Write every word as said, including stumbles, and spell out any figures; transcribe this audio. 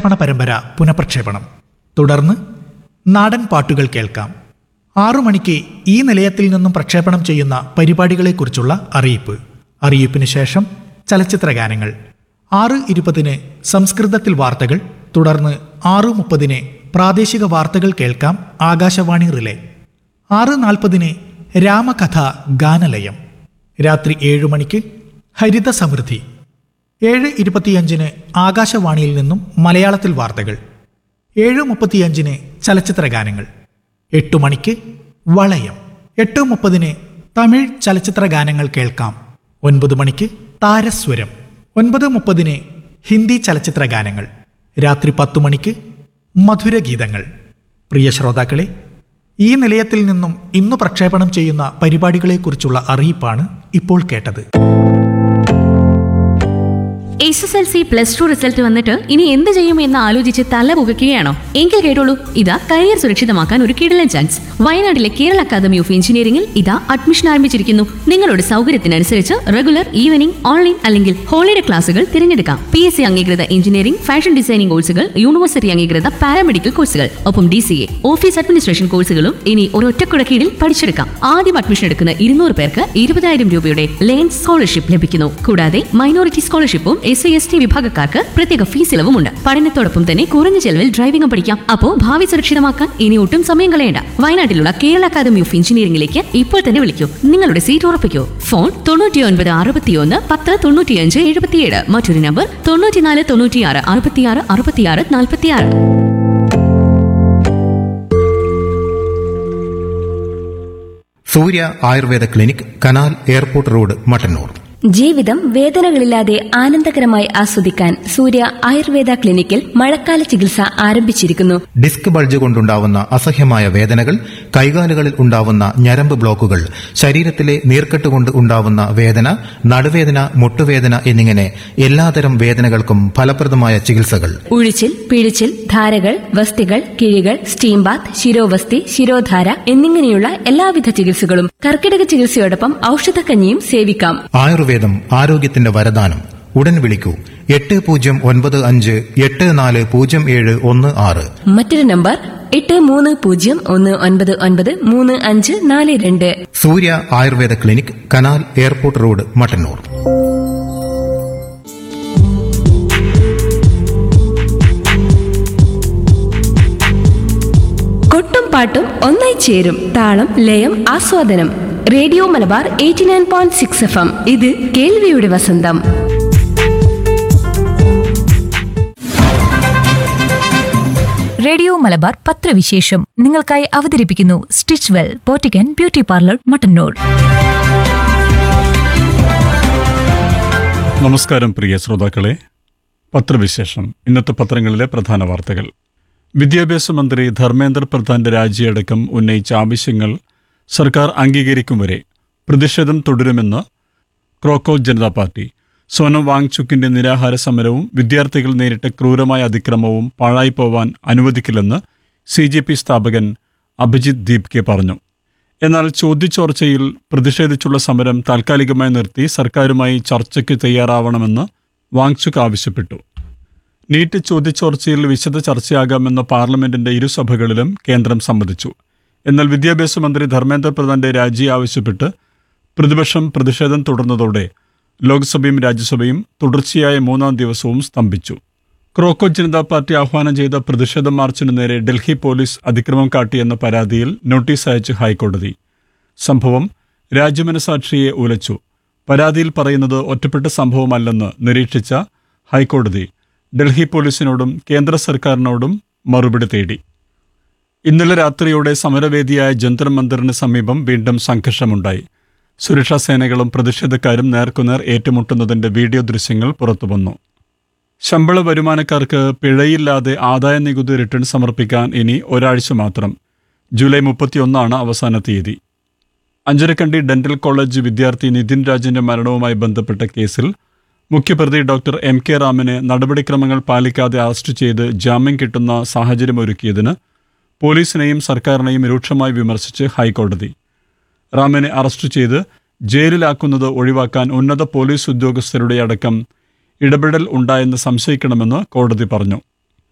പ്രക്ഷേപണ പരമ്പര പുനഃപ്രക്ഷേപണം. തുടർന്ന് നാടൻ പാട്ടുകൾ കേൾക്കാം. ആറു മണിക്ക് ഈ നിലയത്തിൽ നിന്നും പ്രക്ഷേപണം ചെയ്യുന്ന പരിപാടികളെക്കുറിച്ചുള്ള അറിയിപ്പ്. അറിയിപ്പിന് ശേഷം ചലച്ചിത്ര ഗാനങ്ങൾ. ആറ് ഇരുപതിന് സംസ്കൃതത്തിൽ വാർത്തകൾ. തുടർന്ന് ആറ് മുപ്പതിന് പ്രാദേശിക വാർത്തകൾ കേൾക്കാം ആകാശവാണി റിലേ. ആറ് നാൽപ്പതിന് രാമകഥ ഗാനലയം. രാത്രി ഏഴു മണിക്ക് ഹരിത സമൃദ്ധി. ഏഴ് ഇരുപത്തിയഞ്ചിന് ആകാശവാണിയിൽ നിന്നും മലയാളത്തിൽ വാർത്തകൾ. ഏഴ് മുപ്പത്തിയഞ്ചിന് ചലച്ചിത്ര ഗാനങ്ങൾ. എട്ടു മണിക്ക് വളയം. എട്ട് മുപ്പതിന് തമിഴ് ചലച്ചിത്ര ഗാനങ്ങൾ കേൾക്കാം. ഒൻപത് മണിക്ക് താരസ്വരം. ഒൻപത് മുപ്പതിന് ഹിന്ദി ചലച്ചിത്ര ഗാനങ്ങൾ. രാത്രി പത്തു മണിക്ക് മധുരഗീതങ്ങൾ. പ്രിയ ശ്രോതാക്കളെ, ഈ നിലയത്തിൽ നിന്നും ഇന്ന് പ്രക്ഷേപണം ചെയ്യുന്ന പരിപാടികളെക്കുറിച്ചുള്ള അറിയിപ്പാണ് ഇപ്പോൾ കേട്ടത്. S S L C plus two result വന്നിട്ട് ഇനി എന്ത് ചെയ്യും എന്ന് ആലോചിച്ച് തല പുകയ്ക്കുകയാണോ? എങ്കിൽ കേട്ടോളൂ, ഇതാ കരിയർ സുരക്ഷിതമാക്കാൻ ഒരു കിടലൻ ചാൻസ്. വയനാട്ടിലെ കേരള അക്കാദമി ഓഫ് എഞ്ചിനീയറിംഗിൽ ഇതാ അഡ്മിഷൻ ആരംഭിച്ചിരിക്കുന്നു. നിങ്ങളുടെ സൗകര്യത്തിനനുസരിച്ച് റെഗുലർ, ഈവനിംഗ്, ഓൺലൈൻ അല്ലെങ്കിൽ ഹോളിഡേ ക്ലാസുകൾ തിരഞ്ഞെടുക്കാം. പി എസ് സി അംഗീകൃത എഞ്ചിനീയറിംഗ്, ഫാഷൻ ഡിസൈനിംഗ് കോഴ്സുകൾ, യൂണിവേഴ്സിറ്റി അംഗീകൃത പാരാമെഡിക്കൽ കോഴ്സുകൾ, ഒപ്പം D C A, office administration കോഴ്സുകളും ഇനി ഒരൊറ്റക്കുട കീഴിൽ പഠിച്ചെടുക്കാം. ആദ്യം അഡ്മിഷൻ എടുക്കുന്ന ഇരുന്നൂറ് പേർക്ക് ഇരുപതായിരം രൂപയുടെ ലേൺ സ്കോളർഷിപ്പ് ലഭിക്കുന്നു. കൂടാതെ minority സ്കോളർഷിപ്പും S C S T വിഭാഗക്കാർക്ക് പ്രത്യേക ഫീസ് ഇളവുമുണ്ട്. പഠനത്തോടൊപ്പം തന്നെ കുറഞ്ഞ ചെലവിൽ ഡ്രൈവിംഗും പഠിക്കാം. അപ്പോ ഭാവി സുരക്ഷിതമാക്കാൻ ഇനി ഒട്ടും സമയം കളയണ്ട. വയനാട്ടിലുള്ള കേരള അക്കാദമി ഓഫ് എഞ്ചിനീയറിംഗിലേക്ക് ഇപ്പോൾ തന്നെ വിളിക്കൂ. നിങ്ങളുടെ സീറ്റ് ഉറപ്പിക്കൂ. ഫോൺ തൊണ്ണൂറ്റി ഒൻപത് അറുപത്തിയൊന്ന് പത്ത് തൊണ്ണൂറ്റിയഞ്ച് എഴുപത്തിയേഴ്. മറ്റൊരു നമ്പർ തൊണ്ണൂറ്റിനാല് തൊണ്ണൂറ്റിയാറ് അറുപത്തിയാറ് അറുപത്തിയാറ് നാൽപ്പത്തിയാറ്. സൂര്യ Ayurveda clinic, canal airport road, Mattannur. ജീവിതം വേദനകളില്ലാതെ ആനന്ദകരമായി ആസ്വദിക്കാൻ സൂര്യ ആയുർവേദ ക്ലിനിക്കിൽ മഴക്കാല ചികിത്സ ആരംഭിച്ചിരിക്കുന്നു. ഡിസ്ക് ബൾജ് കൊണ്ടുണ്ടാവുന്ന അസഹ്യമായ വേദനകൾ, കൈകാലുകളിൽ ഉണ്ടാവുന്ന ഞരമ്പ് ബ്ലോക്കുകൾ, ശരീരത്തിലെ നീർക്കെട്ട് കൊണ്ട് ഉണ്ടാവുന്ന വേദന, നടുവേദന, മുട്ടുവേദന എന്നിങ്ങനെ എല്ലാതരം വേദനകൾക്കും ഫലപ്രദമായ ചികിത്സകൾ. ഉഴിച്ചിൽ, പിഴിച്ചിൽ, ധാരകൾ, വസ്തികൾ, കിഴികൾ, സ്റ്റീം ബാത്ത്, ശിരോവസ്തി, ശിരോധാര എന്നിങ്ങനെയുള്ള എല്ലാവിധ ചികിത്സകളും കർക്കിടക ചികിത്സയോടൊപ്പം ഔഷധക്കഞ്ഞിയും സേവിക്കാം. ആയുർവേദം ആരോഗ്യത്തിന്റെ വരദാനം. ഉടൻ വിളിക്കൂ എട്ട് പൂജ്യം ഒൻപത് അഞ്ച് എട്ട് നാല് പൂജ്യം ഏഴ് ഒന്ന് ആറ്. മറ്റൊരു നമ്പർ എട്ട് മൂന്ന് പൂജ്യം ഒന്ന് ഒൻപത് ഒൻപത് മൂന്ന് അഞ്ച് നാല് രണ്ട്. സൂര്യ Ayurveda clinic, canal airport road, Mattannur. കൊട്ടും പാട്ടും ഒന്നായി ചേരും. താളം, ലയം, ആസ്വാദനം. Radio Malabar eighty nine point six F M. ഇത് കേൾവിയുടെ വസന്തം. റേഡിയോ മലബാർ പത്രവിശേഷം നിങ്ങൾക്കായി അവതരിപ്പിക്കുന്നു stitch well പോറ്റിക്കൻ beauty parlour, Mattannur. നമസ്കാരം പ്രിയ ശ്രോതാക്കളെ. പത്രവിശേഷം. ഇന്നത്തെ പത്രങ്ങളിലെ പ്രധാന വാർത്തകൾ. വിദ്യാഭ്യാസ മന്ത്രി ധർമ്മേന്ദ്ര പ്രധാന്റെ രാജിയടക്കം ഉന്നയിച്ച ആവശ്യങ്ങൾ സർക്കാർ അംഗീകരിക്കും വരെ പ്രതിഷേധം തുടരുമെന്ന് ക്രോക്കോ ജനതാ പാർട്ടി. സോനം വാങ്ചുക്കിന്റെ നിരാഹാര സമരവും വിദ്യാർത്ഥികൾ നേരിട്ട ക്രൂരമായ അതിക്രമവും പാഴായിപ്പോവാൻ അനുവദിക്കില്ലെന്ന് സി ജെ പി സ്ഥാപകൻ അഭിജിത് ദീപ്കെ പറഞ്ഞു. എന്നാൽ ചോദ്യചോർച്ചയിൽ പ്രതിഷേധിച്ചുള്ള സമരം താൽക്കാലികമായി നിർത്തി സർക്കാരുമായി ചർച്ചയ്ക്ക് തയ്യാറാവണമെന്ന് വാങ്ചുക്ക് ആവശ്യപ്പെട്ടു. നീറ്റ് ചോദ്യചോർച്ചയിൽ വിശദ ചർച്ചയാകാമെന്ന പാർലമെന്റിന്റെ ഇരുസഭകളിലും കേന്ദ്രം സമ്മതിച്ചു. എന്നാൽ വിദ്യാഭ്യാസ മന്ത്രി ധർമ്മേന്ദ്ര പ്രധാന്റെ രാജി ആവശ്യപ്പെട്ട് പ്രതിപക്ഷം പ്രതിഷേധം തുടർന്നതോടെ ലോക്സഭയും രാജ്യസഭയും തുടർച്ചയായ മൂന്നാം ദിവസവും സ്തംഭിച്ചു. ക്രോക്കോ ജനതാ പാർട്ടി ആഹ്വാനം ചെയ്ത പ്രതിഷേധ മാർച്ചിനു നേരെ ഡൽഹി പോലീസ് അതിക്രമം കാട്ടിയെന്ന പരാതിയിൽ നോട്ടീസ് അയച്ച് ഹൈക്കോടതി. സംഭവം രാജ്യമനസാക്ഷിയെ ഉലച്ചു. പരാതിയിൽ പറയുന്നത് ഒറ്റപ്പെട്ട സംഭവമല്ലെന്ന് നിരീക്ഷിച്ച ഹൈക്കോടതി ഡൽഹി പോലീസിനോടും കേന്ദ്ര സർക്കാരിനോടും മറുപടി തേടി. ഇന്നലെ രാത്രിയോടെ സമരവേദിയായ ജന്തർ മന്ദിറിന് സമീപം വീണ്ടും സംഘർഷമുണ്ടായി. സുരക്ഷാ സേനകളും പ്രതിഷേധക്കാരും നേർക്കുനേർ ഏറ്റുമുട്ടുന്നതിന്റെ വീഡിയോ ദൃശ്യങ്ങൾ പുറത്തുവന്നു. ശമ്പള വരുമാനക്കാർക്ക് പിഴയില്ലാതെ ആദായ നികുതി റിട്ടേൺ സമർപ്പിക്കാൻ ഇനി ഒരാഴ്ച മാത്രം. ജൂലൈ മുപ്പത്തിയൊന്നാണ് അവസാന തീയതി. അഞ്ചരക്കണ്ടി ഡെന്റൽ കോളേജ് വിദ്യാർത്ഥി നിതിൻ രാജിന്റെ മരണവുമായി ബന്ധപ്പെട്ട കേസിൽ മുഖ്യപ്രതി ഡോക്ടർ എം കെ റാമിനെ നടപടിക്രമങ്ങൾ പാലിക്കാതെ അറസ്റ്റ് ചെയ്ത് ജാമ്യം കിട്ടുന്ന സാഹചര്യമൊരുക്കിയതിന് പോലീസിനെയും സർക്കാരിനെയും രൂക്ഷമായി വിമർശിച്ച് ഹൈക്കോടതി. റാമിനെ അറസ്റ്റ് ചെയ്ത് ജയിലിലാക്കുന്നത് ഒഴിവാക്കാൻ ഉന്നത പോലീസ് ഉദ്യോഗസ്ഥരുടെ അടക്കം ഇടപെടൽ ഉണ്ടായെന്ന് സംശയിക്കണമെന്ന് കോടതി പറഞ്ഞു.